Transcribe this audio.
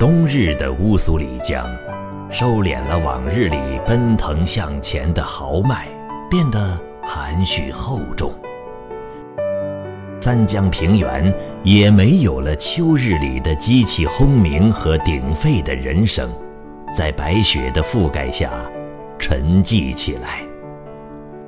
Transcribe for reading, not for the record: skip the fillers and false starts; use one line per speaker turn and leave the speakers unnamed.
冬日的乌苏里江，收敛了往日里奔腾向前的豪迈，变得含蓄厚重。三江平原也没有了秋日里的机器轰鸣和鼎沸的人声，在白雪的覆盖下沉寂起来。